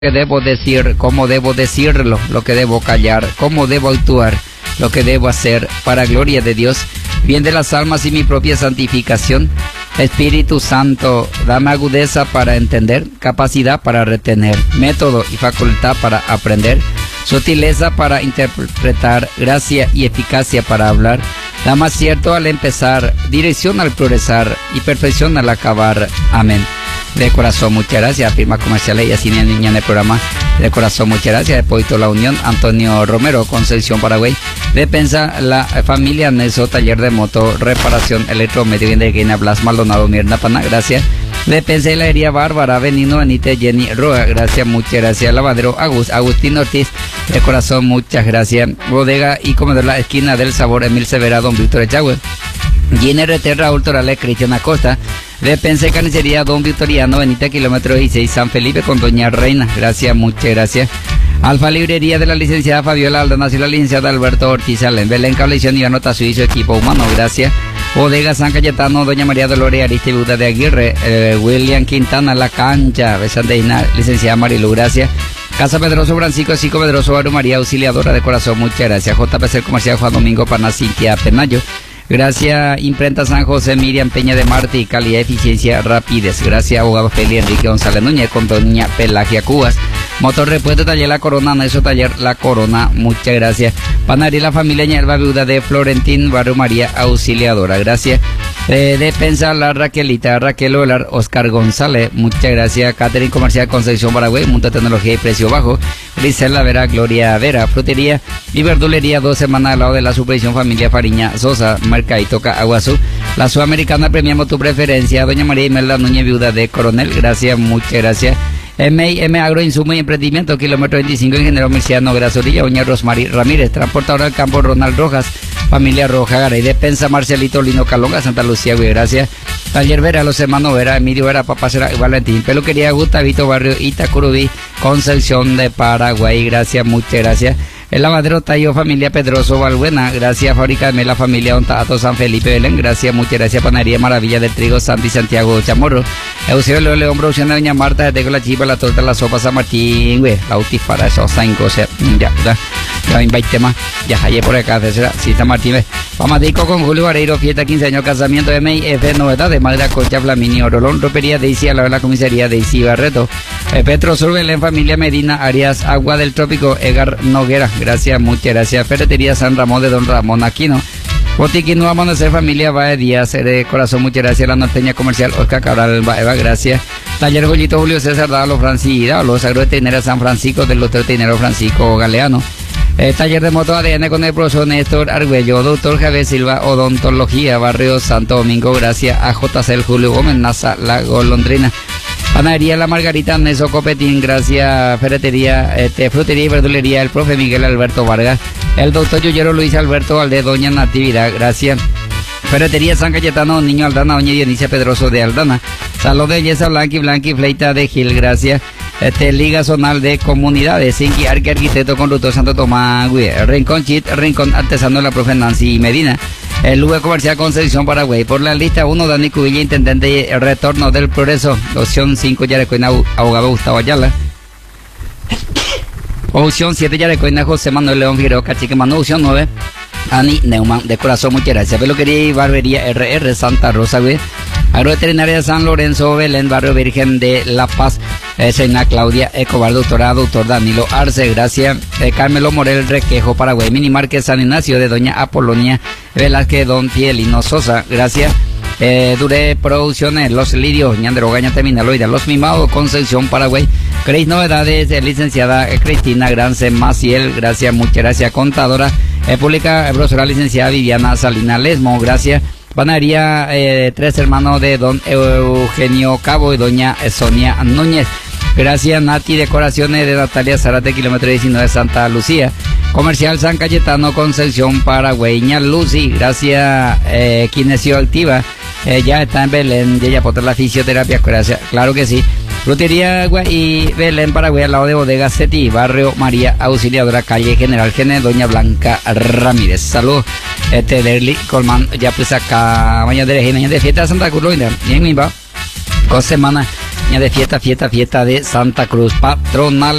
que debo decir, cómo debo decirlo, lo que debo callar, cómo debo actuar, lo que debo hacer, para gloria de Dios, bien de las almas y mi propia santificación. Espíritu Santo, dame agudeza para entender, capacidad para retener, método y facultad para aprender, sutileza para interpretar, gracia y eficacia para hablar. Dame acierto al empezar, dirección al progresar y perfección al acabar. Amén. De corazón, muchas gracias. Firma comerciales y así niña en el programa. De corazón, muchas gracias. Depósito La Unión, Antonio Romero, Concepción, Paraguay. Despensa la familia Neso, taller de moto, reparación, electromedio, bien de Guinea, Blas Maldonado, Mirna Pana, gracias. Despensa de la herida Bárbara, Benino, Benítez, Jenny Roa, gracias, muchas gracias. Lavadero Agustín Ortiz, de corazón, muchas gracias. Bodega y comedor La Esquina del Sabor, Emil Severa, Don Víctor Echagüe. GNRT Raúl Torales, Cristian Acosta. Despensa y carnicería Don Victoriano, Benítez, kilómetro 16, San Felipe con Doña Reina, gracias, muchas gracias. Alfa Librería de la licenciada Fabiola Aldana y la licenciada Alberto Ortiz Alén, Belén Cablevisión y Anota Suizo, equipo humano, gracias. Bodega San Cayetano, Doña María Dolores Aristibuda de Aguirre, William Quintana, La Cancha, Besandeina, licenciada Marilu, gracias. Casa Pedroso Francisco, Cico Pedroso, Aru María, auxiliadora de corazón, muchas gracias. JPC Comercial Juan Domingo Pana, Cintia Penayo. Gracias, Imprenta San José, Miriam Peña de Marte, calidad, eficiencia, rapidez. Gracias, abogado Feli Enrique González Núñez, con Doña Pelagia Cubas. Motor Repuesto, Taller La Corona, Neso Taller La Corona, muchas gracias. Panadería La Familia Ñerva, viuda de Florentín, Barrio María, auxiliadora, gracias. Despensa La Raquelita, Raquel Olar, Oscar González, muchas gracias. Catering Comercial Concepción Paraguay, Mundo de Tecnología y Precio Bajo. Grisela Vera, Gloria Vera, Frutería y Verdulería, 2 semanas al lado de la Supervisión Familia Fariña Sosa, Mercadito Aguazú. La Sudamericana, premiamos tu preferencia. Doña María Imelda Núñez, viuda de Coronel, gracias, muchas gracias. M&M Agroinsumo y Emprendimiento, kilómetro 25, Ingeniero Murciano, Grasorilla, Doña Rosmary Ramírez, Transportadora del Campo Ronald Rojas, Familia Roja Garay, Despensa Marcialito Lino Calonga, Santa Lucía, güey, gracias. Taller Vera, Los Hermanos Vera, Emilio Vera, Papá Cera y Valentín. Peluquería Gustavito, Barrio Itacurubí, Concepción de Paraguay, gracias, muchas gracias. El lavadero Tayo, Familia Pedroso Valbuena, gracias. Fábrica de Mela, Familia Ontato, San Felipe Belén, gracias, muchas gracias. Panadería Maravilla del Trigo, Santi Santiago Chamorro. Eusebio León, producción de Doña Marta, de la chipa, la torta, la sopa San Martín, güey, la utifara, esos 5, o sea, ya, hay 20 más, ya, ayer por acá, sí, San Martín, Pamadico con Julio Vareiro, fiesta 15 años, casamiento de MIF, novedades, Madre Concha, Flaminio, Rolón, Ropería de Isi, a la comisaría de Isi Barreto, Petro Sur, Belén, Familia Medina, Arias, Agua del Trópico, Edgar Noguera, gracias, muchas gracias. Ferretería San Ramón de Don Ramón Aquino. Botiquín Nuevo Amanecer, Familia Bae Díaz, de corazón, muchas gracias. La Norteña Comercial Oscar Cabral Baeva, gracias. Taller Gollito Julio César Dalo Francis los Agroveterinarios San Francisco, del doctor veterinario Francisco Galeano. Taller de moto ADN con el profesor Néstor Argüello, doctor Javier Silva, Odontología, Barrio Santo Domingo, gracias a JCL Julio Gómez, NASA La Golondrina. Panadería La Margarita, Neso Copetín, gracias. Ferretería, Frutería y Verdulería, el profe Miguel Alberto Vargas, el doctor Yuyero Luis Alberto Valdez, Doña Natividad, gracias. Ferretería San Cayetano, Niño Aldana, Doña Dionicia Pedroso de Aldana, Salón de Belleza Blanqui Fleita de Gil, gracias. Liga Zonal de Comunidades, Sinqui Arquitecto Conductor Santo Tomás, Rincón Chit, Rincón Artesano de la profe Nancy Medina. El lugar comercial Concepción Paraguay. Por la lista 1, Dani Cubilla, intendente Retorno del Progreso. Opción 5, Yarecoina, abogado Gustavo Ayala. Opción 7, Yarecoina, José Manuel León Figueroa Cachique Manu. Opción 9, Ani Neumann, de corazón, muchas gracias. Peluquería y Barbería RR, Santa Rosa, güey. Agroveterinaria de San Lorenzo, Belén, Barrio Virgen de La Paz, Señora Claudia Escobar, doctor Danilo Arce, gracias. Carmelo Morel, Requejo, Paraguay. Minimarket San Ignacio, de Doña Apolonia Velázquez, Don Fielino Sosa, gracias. Dure Producciones, Los Lirios, Ñandrogaña Terminaloida, Los Mimados, Concepción, Paraguay. Cris Novedades, licenciada Cristina Grance Maciel, gracias, muchas gracias. Contadora Pública, profesora licenciada Viviana Salina Lesmo, gracias. Panadería Tres Hermanos de Don Eugenio Cabo y Doña Sonia Núñez. Gracias. Nati Decoraciones de Natalia Zarate, kilómetro 19, Santa Lucía. Comercial San Cayetano, Concepción, Paraguay. Lucy, gracias. Kinesio Activa, ya está en Belén, y ella por la fisioterapia, gracias, claro que sí. Frutería y Belén, Paraguay, al lado de Bodega Seti, Barrio María Auxiliadora, calle General Gene, Doña Blanca Ramírez. Saludos. Derli Colman, ya pues acá, mañana de fiesta de Santa Cruz, bien, mi va. 2 semanas de fiesta de Santa Cruz, patronal